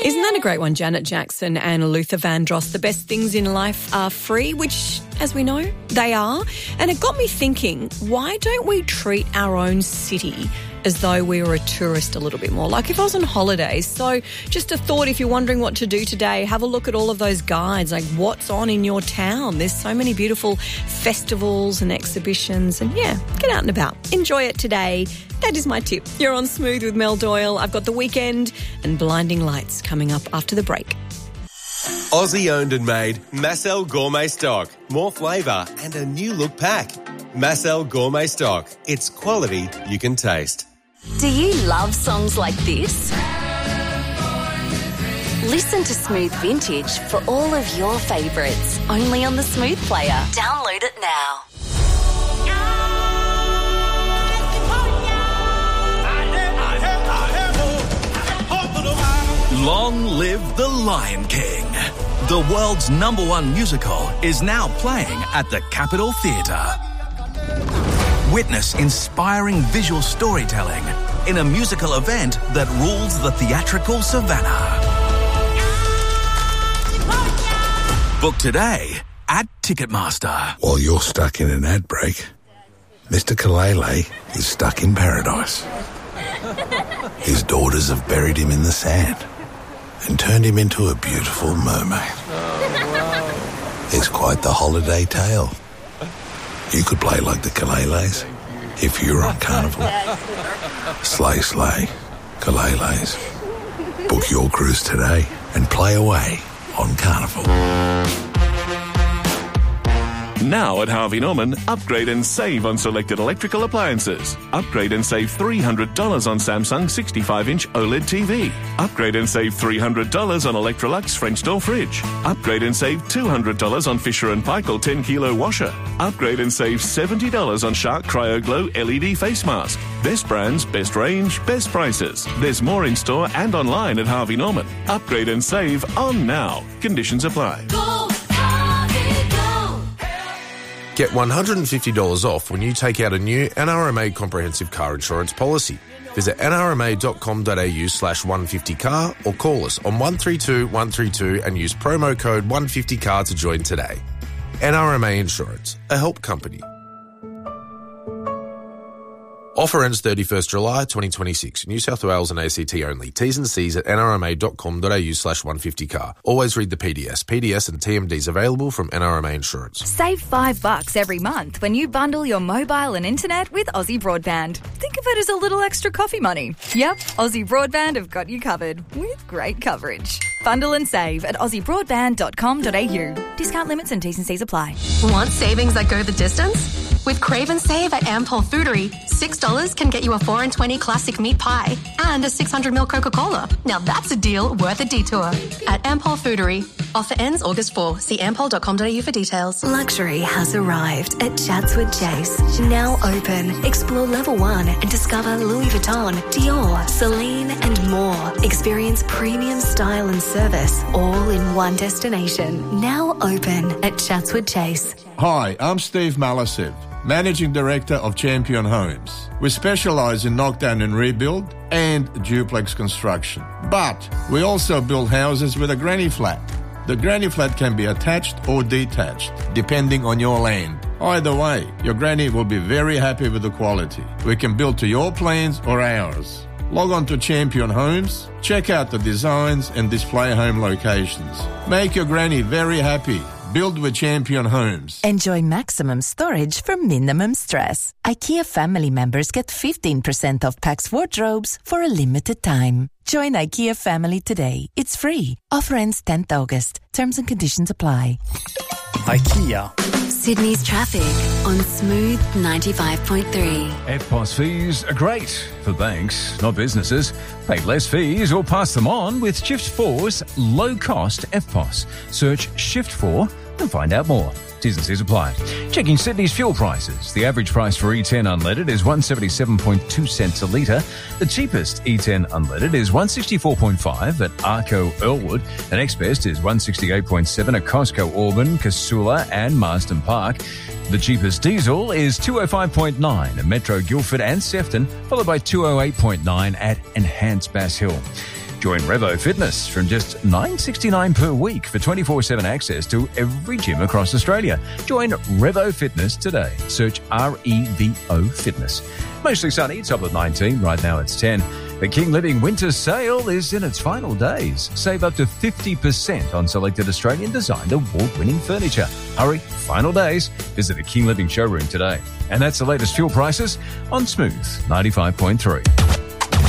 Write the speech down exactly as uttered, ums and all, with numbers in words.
Isn't that a great one? Janet Jackson and Luther Vandross. The best things in life are free, which, as we know, they are. And it got me thinking, why don't we treat our own city as though we were a tourist a little bit more? Like if I was on holidays. So just a thought, if you're wondering what to do today, have a look at all of those guides, like what's on in your town. There's so many beautiful festivals and exhibitions, and yeah, get out and about. Enjoy it today. That is my tip. You're on Smooth with Mel Doyle. I've got The Weekend and Blinding Lights coming up after the break. Aussie owned and made Massel Gourmet Stock. More flavour and a new look pack. Massel Gourmet Stock. It's quality you can taste. Do you love songs like this? Listen to Smooth Vintage for all of your favourites. Only on the Smooth Player. Download it now. Long live the Lion King. The world's number one musical is now playing at the Capitol Theatre. Witness inspiring visual storytelling in a musical event that rules the theatrical savannah. Book today at Ticketmaster. While you're stuck in an ad break, Mister Kalele is stuck in paradise. His daughters have buried him in the sand and turned him into a beautiful mermaid. Oh, wow. It's quite the holiday tale. You could play like the Kaleles if you were on Carnival. Slay, slay, Kaleles. Book your cruise today and play away on Carnival. Now at Harvey Norman, upgrade and save on selected electrical appliances. Upgrade and save three hundred dollars on Samsung sixty-five inch OLED T V. Upgrade and save three hundred dollars on Electrolux French door fridge. Upgrade and save two hundred dollars on Fisher and Paykel ten kilo washer. Upgrade and save seventy dollars on Shark Cryo Glow L E D face mask. Best brands, best range, best prices. There's more in store and online at Harvey Norman. Upgrade and save on now. Conditions apply. Go! Get one hundred fifty dollars off when you take out a new N R M A comprehensive car insurance policy. Visit nrma.com.au slash 150car or call us on one three two one three two and use promo code one fifty car to join today. N R M A Insurance, a help company. Offer ends thirty-first July twenty twenty-six. New South Wales and A C T only. T's and C's at nrma.com.au slash 150car. Always read the P D S. P D S and T M Ds available from N R M A Insurance. Save five bucks every month when you bundle your mobile and internet with Aussie Broadband. Think of it as a little extra coffee money. Yep, Aussie Broadband have got you covered with great coverage. Bundle and save at aussie broadband dot com dot a u. Discount limits and T's and C's apply. Want savings that go the distance? With Crave and Save at Ampol Foodery, six dollars can get you a four and twenty classic meat pie and a six hundred milliliter Coca-Cola. Now that's a deal worth a detour. At Ampol Foodery. Offer ends August fourth. See ampol dot com dot a u for details. Luxury has arrived at Chatswood Chase. Now open. Explore level one and discover Louis Vuitton, Dior, Celine and more. Experience premium style and service all in one destination. Now open at Chatswood Chase. Hi, I'm Steve Malasiv, Managing Director of Champion Homes. We specialise in knockdown and rebuild and duplex construction. But we also build houses with a granny flat. The granny flat can be attached or detached, depending on your land. Either way, your granny will be very happy with the quality. We can build to your plans or ours. Log on to Champion Homes, check out the designs and display home locations. Make your granny very happy. Build with Champion Homes. Enjoy maximum storage for minimum stress. IKEA family members get fifteen percent off Pax wardrobes for a limited time. Join IKEA family today. It's free. Offer ends tenth August. Terms and conditions apply. IKEA. Sydney's traffic on Smooth ninety-five point three. F P O S fees are great for banks, not businesses. Pay less fees or pass them on with Shift four's low-cost F P O S. Search Shift four and find out more. T's and C's apply. Checking Sydney's fuel prices. The average price for E ten unleaded is one seventy-seven point two cents a litre. The cheapest E ten unleaded is one sixty-four point five at Arco Earlwood. The next best is one sixty-eight point seven at Costco Auburn, Casula and Marsden Park. The cheapest diesel is two oh five point nine at Metro Guildford and Sefton, followed by two oh eight point nine at Enhanced Bass Hill. Join Revo Fitness from just nine dollars sixty-nine per week for twenty-four seven access to every gym across Australia. Join Revo Fitness today. Search R E V O Fitness. Mostly sunny, top of nineteen. Right now it's ten. The King Living Winter Sale is in its final days. Save up to fifty percent on selected Australian-designed award-winning furniture. Hurry, final days. Visit a King Living showroom today. And that's the latest fuel prices on Smooth ninety-five point three.